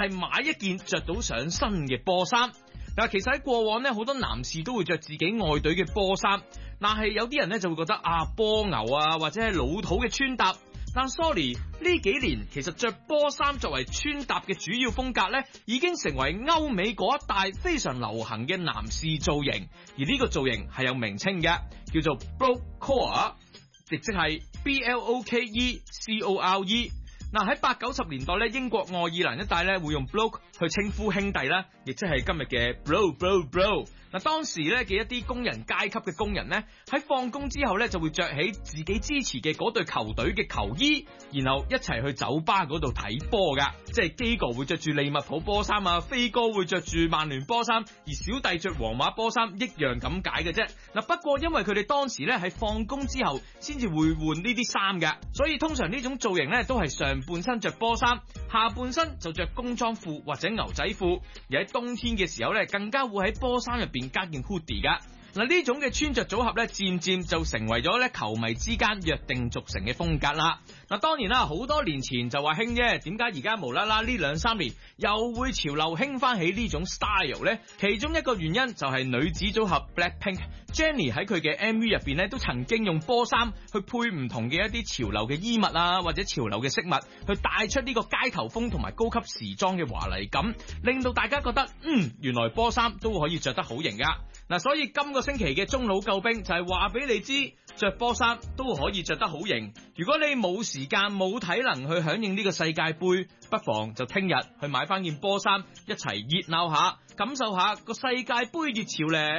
係買一件着到上身嘅波衫。嗱，其實喺過往咧，好多男士都會着自己愛隊嘅波衫，但係有啲人咧就會覺得波牛啊，或者係老土嘅穿搭。但 sorry， 呢幾年其實着波衫作為穿搭嘅主要風格咧，已經成為歐美嗰一帶非常流行嘅男士造型，而呢個造型係有名稱嘅，叫做 blokecore， 亦即係 blokecore。嗱，喺80-90年代咧，英國愛爾蘭一帶咧會用 bloke 去稱呼兄弟啦，亦即係今日嘅 bro。嗱，當時咧嘅一啲工人階級嘅工人咧，喺放工之後咧就會着起自己支持嘅嗰隊球隊嘅球衣，然後一齊去酒吧嗰度睇波噶，即係基哥會着住利物浦波衫啊，飛哥會着住曼聯波衫，而小弟着皇馬波衫，一樣咁解嘅啫。嗱，不過因為佢哋當時咧係放工之後先至會換呢啲衫嘅，所以通常呢種造型咧都係上半身着波衫，下半身就着工裝褲或者牛仔褲，而喺冬天嘅時候咧更加會喺波衫入邊加件 hoodie 噶。嗱，呢種嘅穿着組合咧，漸漸就成為咗咧球迷之間約定俗成嘅風格啦。嗱，當然啦，好多年前就話興啫，點解而家無啦啦呢2-3年又會潮流興翻起呢種 style 呢？其中一個原因就係女子組合 Blackpink Jennie 喺佢嘅 MV 入邊咧，都曾經用波衫去配唔同嘅一啲潮流嘅衣物啊，或者潮流嘅飾物，去帶出呢個街頭風同埋高級時裝嘅華麗感，令到大家覺得原來波衫都可以着得好型噶。嗱，所以今個星期嘅中佬救兵就係話俾你知，着波衫都可以着得好型。如果你冇時間冇體能去響應呢個世界盃，不妨就聽日去買翻件波衫，一齊熱鬧下，感受下個世界盃熱潮咧。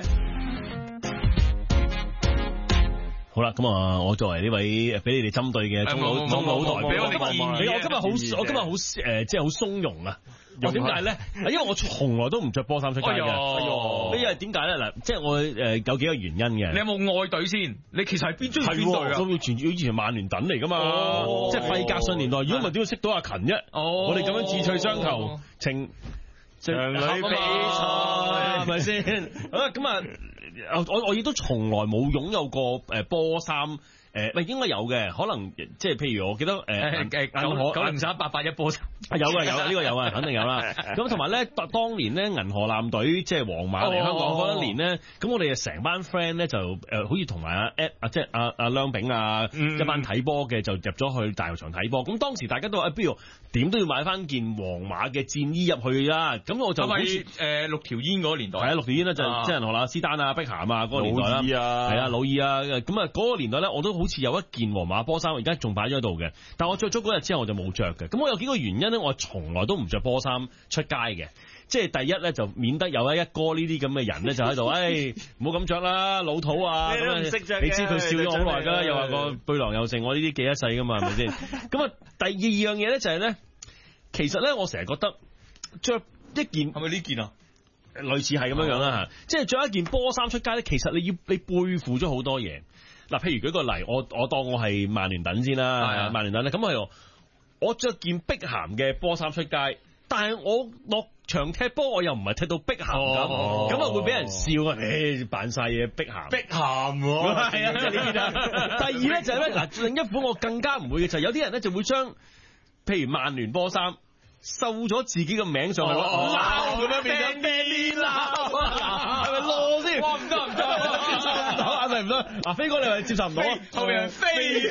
好啦，咁啊，我作為呢位俾你哋針對嘅中佬代表，我今日好即係好鬆容啊！點解咧？因為我從來都唔着波衫出街嘅。因為點解咧？嗱，即係我有幾個原因嘅。 你有冇愛隊先？你其實係邊隊啊？ 咁以前曼聯等嚟噶嘛？即係費格遜年代。如果唔係點會識到阿勤啫？我哋咁樣志趣相求，情場裏比賽係咪先？好啦，咁啊，我亦都從來冇擁有過波衫。應該有嘅，可能即係譬如我記得903188波衫有呢個有啊，肯定有啦。咁同埋咧，當年咧銀河艦隊即係皇馬嚟香港嗰一年咧，咁我哋成班 friend 咧就好似同埋即係阿梁炳一班睇波嘅就入咗去大球場睇波。咁當時大家都話不如點都要買翻件皇馬嘅戰衣入去啦。咁我就好似 6條煙嗰個年代， 係6條煙咧就即係銀河啦，斯丹啊、碧咸啊嗰個年代啦，係啊，魯爾啊，咁啊嗰個年代咧我都好似有一件皇馬波衫，而家仲擺咗喺度嘅。但我着咗嗰日之後我就冇着嘅。咁我有幾個原因咧，我從來都唔着波衫出街嘅。即係第一咧，就免得有一哥呢啲咁嘅人咧，就喺度，唔好咁着啦，老土啊！咁樣你知佢笑咗好耐噶，又話個背囊又剩，我呢啲記一世噶嘛，係咪先？咁啊，第二樣嘢咧就係咧，其實咧我成日覺得着一件係咪呢件啊？ 類似係咁樣啦吓，即係着一件波衫出街咧，其實你背負咗好多嘢。嗱，譬如舉個例，我當我係曼聯躉先啦，曼聯躉咧，咁我着件碧咸嘅波衫出街，但係我落場踢波，我又唔係踢到碧咸咁啊會俾人笑啊！扮晒嘢碧咸，係啊，即係呢啲啊。第二咧就係咧，嗱，另一款我更加唔會嘅就係有啲人咧就會將譬如曼聯波衫繡咗自己嘅名上去，鬧咁樣變咗咩呢鬧？係咪囉先？哇，唔得，係咪唔得？啊，飛哥你係接受唔到啊？後面飛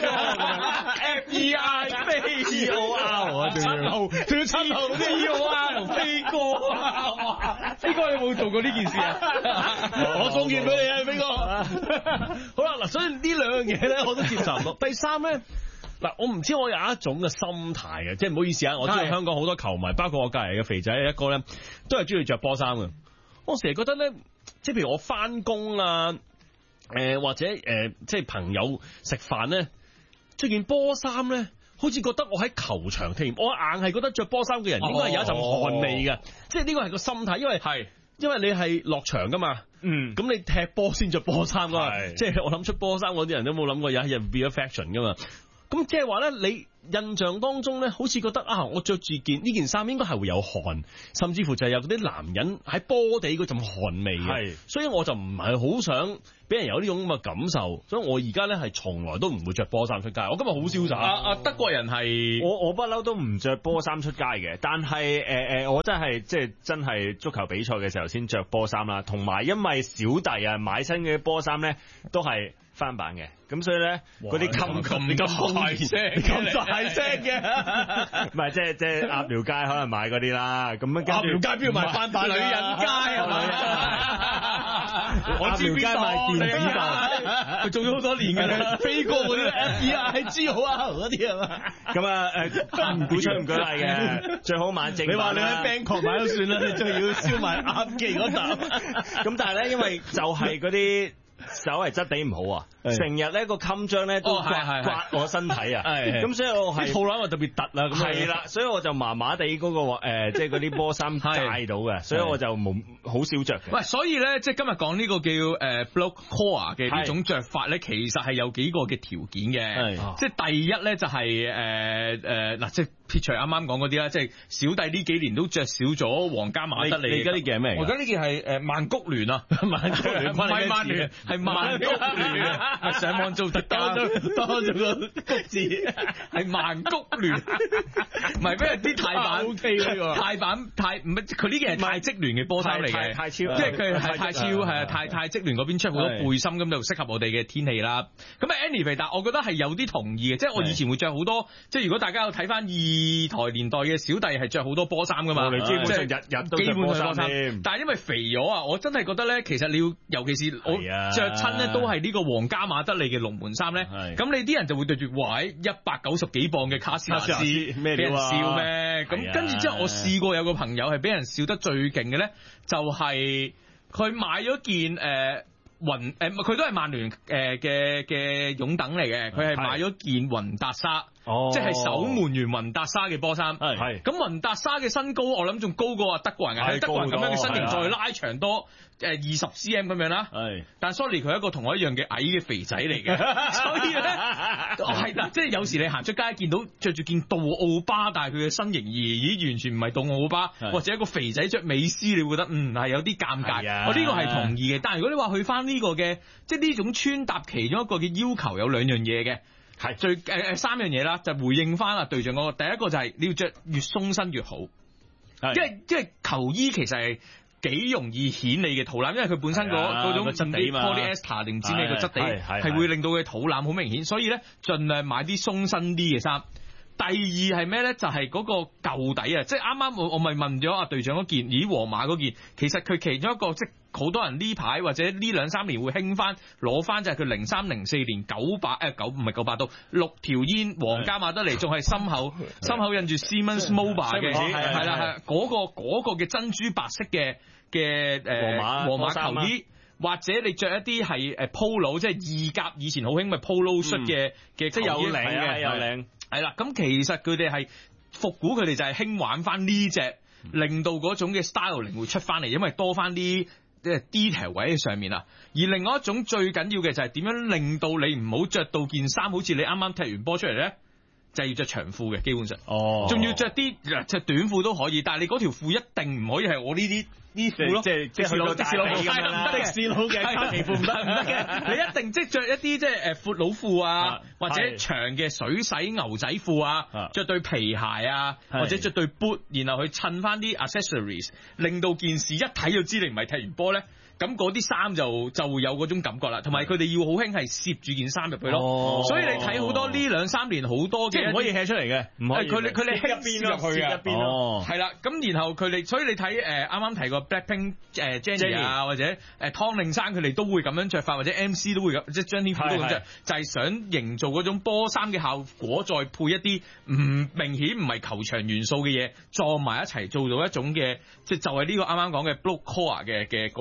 FEI 飛 COR 啊，仲要7號 COR 飛哥啊！飛哥你有冇做過呢件事啊？我送件俾你啊，飛哥。好啦，嗱，所以呢兩樣嘢咧我都接受唔到。第三咧。嗱，我唔知我有一種嘅心態嘅，即係唔好意思啊，我知道香港好多球迷，包括我隔籬嘅肥仔一個咧，都係中意着波衫嘅。我成日覺得咧，即係譬如我翻工啊，或者即係朋友食飯咧，着件波衫咧，好似覺得我喺球場添，我硬係覺得着波衫嘅人應該係有一陣汗味嘅，即係呢個係個心態，因為你係落場噶嘛，咁你踢波先着波衫噶嘛，即係我諗出波衫嗰啲人都冇諗過有一日 be a fashion 噶嘛。 咁即係話咧，你印象當中咧，好似覺得啊，我着住呢件衫應該係會有汗，甚至乎就係有嗰啲男人喺波地嗰陣汗味嘅，所以我就唔係好想俾人有呢種咁嘅感受，所以我而家咧係從來都唔會着波衫出街。我今日好瀟灑。 德國人係我不嬲都唔着波衫出街嘅，但係我真係即係真係足球比賽嘅時候先着波衫啦，同埋因為小弟啊買新嘅波衫咧都係翻版嘅，咁所以咧嗰啲咁大聲嘅，唔係即係鴨寮街可能買嗰啲啦，咁樣鴨寮街邊度買翻版？女人街係嘛？我知邊度賣電子檔，佢做咗好多年㗎啦，飛過嗰啲 FEIG 好啊嗰啲係嘛？ 咁啊唔鼓吹唔舉例嘅，最好買正版。 你話你喺 Bangkok 買都算啦，你仲要燒埋鴨記嗰啖。 咁但係咧，因為就係嗰啲稍為質地唔好啊，成日咧個襟章咧都刮我身體啊，咁所以我係肚腩又特別突啦，咁係啦，所以我就麻麻地嗰個即係嗰啲波衫戒到嘅，所以我就冇好少着嘅。 喂，所以咧即係今日講呢個叫bloke core 嘅呢種着法咧，其實係有幾個嘅條件嘅，即係第一咧就係嗱即係。撇除啱啱講嗰啲啦，即係小弟呢幾年都着少咗皇家馬德里。 你而家呢件係咩？ 我而家呢件係曼谷聯啊，曼谷聯唔係曼聯，係曼谷聯啊！上網做得多咗個谷字，係曼谷聯，唔係咩啲泰版 OK 呢個？泰版唔係佢呢件係泰職聯嘅波衫嚟嘅， 泰超， 即係佢係泰超係啊泰職聯嗰邊出好多背心咁就適合我哋嘅天氣啦。咁啊 anyway， 但我覺得係有啲同意嘅，即係我以前會着好多，即係如果大家有睇翻二台年代嘅小弟係着好多波衫噶嘛， 基本上日日都着波衫。 但係因為肥咗啊，我真係覺得咧，其實你要，尤其是我着親咧都係呢個皇家馬德里嘅龍門衫咧，咁你啲人就會對住哇190幾磅嘅卡斯納斯俾人笑咩？咁跟住之後我試過有個朋友係俾人笑得最勁嘅咧，就係佢買咗件佢都係曼聯嘅擁躉嚟嘅，佢係買咗件雲達莎。即係守門員雲達莎嘅波衫，咁雲達莎嘅身高我諗仲高過德國人嘅，德國人咁樣嘅身形再拉長多20 cm 咁樣啦，但 sorry 佢係一個同我一樣嘅矮嘅肥仔嚟嘅，所以咧係嗱，即係有時你行出街見到着住件杜奧巴，但係佢嘅身形咦完全唔係杜奧巴，或者一個肥仔着美斯，你會覺得係有啲尷尬，我呢個係同意嘅。但係如果你話去翻呢個嘅，即係呢種穿搭其中一個嘅要求有兩樣嘢嘅。係最三樣嘢啦，就回應翻啦對象嗰個。第一個就係你要着越鬆身越好，即係球衣其實係幾容易顯你嘅肚腩，因為佢本身嗰種質地 polyester 定唔知咩個質地係會令到佢肚腩好明顯，所以咧盡量買啲鬆身啲嘅衫。第二係咩咧？就係嗰個舊底啊！即係啱啱我咪問咗阿隊長嗰件，咦皇馬嗰件，其實佢其中一個即係好多人呢排或者呢2-3年會興翻攞翻，就係佢03、04年900到6條煙皇家馬德里，仲係心口印住 Siemens Moba 嘅，係啦嗰個嘅珍珠白色嘅皇馬球衣。或者你着一啲係polo，即係意甲以前好興咪 polo shirt 嘅，即係有領嘅，有領。係啦，咁其實佢哋係復古，佢哋就係興玩翻呢隻，令到嗰種嘅 styling 會出翻嚟，因為多翻啲detail 位喺上面啊。而另外一種最緊要嘅就係點樣令到你唔好着到件衫好似你啱啱踢完波出嚟咧，就係要着長褲嘅，基本上。仲要着啲着短褲都可以，但係你嗰條褲一定唔可以係我呢啲褲咯，即係的士佬嘅卡其褲唔得嘅，你一定即係着一啲即係闊佬褲啊，或者長嘅水洗牛仔褲啊，着對皮鞋啊，或者着對 boot， 然後去襯翻啲 accessories， 令到件事一睇就知你唔係踢完波咧。咁嗰啲衫就會有嗰種感覺啦，同埋佢哋要好興係攝住件衫入去咯，所以你睇好多呢2-3年好多嘅，即係唔可以 hea 出嚟嘅，唔可以佢哋興攝入去嘅，係啦，咁然後佢哋，所以你睇啱啱提過 Blackpink Jennie 啊，或者湯令山佢哋都會咁樣着法，或者 MC 都會咁，即係張天賦都咁着，就係想營造嗰種波衫嘅效果，再配一啲唔明顯唔係球場元素嘅嘢撞埋一齊，做到一種嘅，即係就係呢個啱啱講嘅 bloke core 嘅嗰個。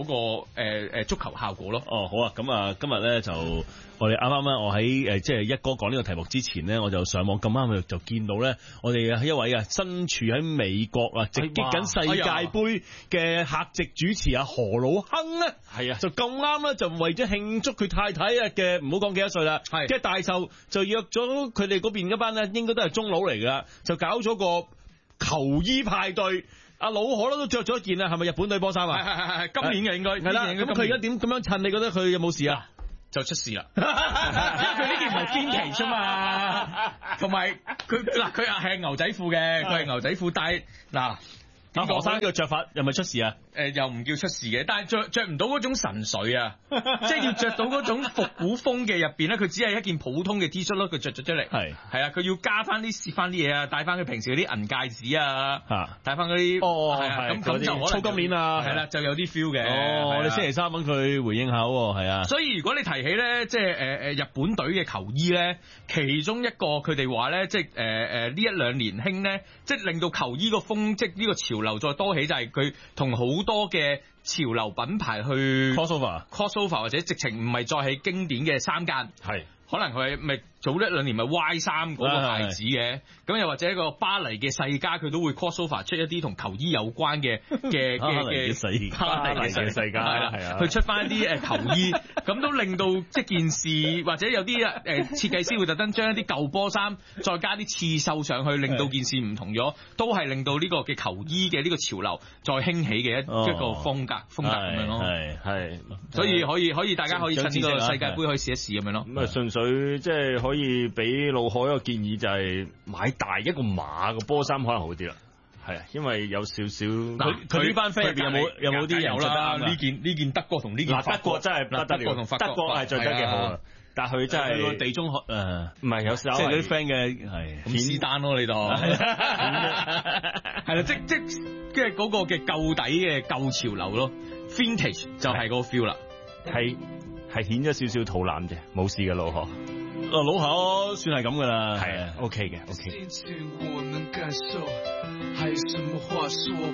足球效果咯。 哦，好啊，咁啊，今日咧就我哋啱我喺即係一哥講呢個題目之前咧，我就上網咁啱就見到咧，我哋一位身處喺美國直擊緊世界盃嘅客席主持何魯亨咧，係啊，就咁啱咧就為咗慶祝佢太太嘅唔好講幾多歲啦，嘅大壽，就約咗佢哋嗰邊一班咧，應該都係中佬嚟噶，就搞咗個球衣派對。阿老可都着咗一件啦，係咪日本隊波衫啊？ 係今年嘅應該係啦。 咁佢而家點咁樣襯？你覺得佢有冇事啊？ 就出事啦，因為佢呢件唔係堅旗啫嘛，同埋佢係牛仔褲嘅，佢係牛仔褲，但係嗱， 何生嘅着法又咪出事啊？ 又唔叫出事嘅，但係着唔到嗰種神髓啊，即係要着到嗰種復古風嘅入邊咧，佢只係一件普通嘅 T 恤咯，佢着咗出嚟。係啊，佢要加翻啲攝翻啲嘢啊，戴翻佢平時嗰啲銀戒指啊，戴翻嗰啲係啊，咁就可能粗金鏈啊， 係啦，就有啲 feel 嘅。 我哋星期三揾佢回應下喎，係啊。 所以如果你提起咧，即係日本隊嘅球衣咧，其中一個佢哋話咧，即係呢一兩年興咧，即係令到球衣個風即呢個潮流再多起，就係佢同好多嘅潮流品牌去 crossover 或者直情唔係再係經典嘅衫間，係可能佢咪早一兩年咪 Y3嗰個牌子嘅，咁又或者一個巴黎嘅世家佢都會 crossover 出一啲同球衣有關嘅巴黎嘅世家係啦，去出翻一啲球衣，咁都令到即件事或者有啲設計師會特登將一啲舊波衫再加啲刺繡上去，令到件事唔同咗，都係令到呢個嘅球衣嘅呢個潮流再興起嘅一個風格咁樣咯，係，所以可以大家可以趁呢個世界盃可以試一試咁樣咯。 咁啊，純粹即係可以俾老海一個建議，就係買大一個碼嘅波衫可能好啲啦。係啊，因為有少少佢呢班 friend 入邊有冇啲人啦？呢件德國同呢件德國真係不得了，德國同法國係着得幾好啊！但係佢真係地中海唔係有時候即係嗰啲 friend 嘅係咁是單咯，你當係啦，即係嗰個嘅舊底嘅舊潮流咯 ，vintage 就係嗰個 feel 啦， 係顯咗少少肚腩啫，冇事嘅老何。 老何算係咁噶啦， 係啊 ，OK 嘅，OK。